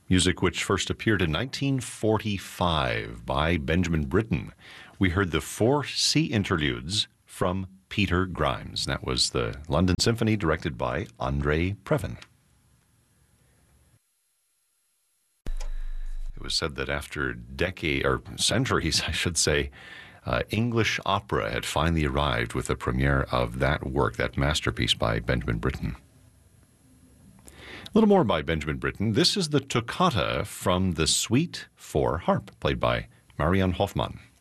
Music which first appeared in 1945 by Benjamin Britten. We heard the 4 sea interludes from Peter Grimes. That was the London Symphony directed by Andre Previn. It was said that after centuries, I should say, English opera had finally arrived with the premiere of that work, that masterpiece by Benjamin Britten. A little more by Benjamin Britten. This is the toccata from the Suite for Harp, played by Marianne Hoffmann.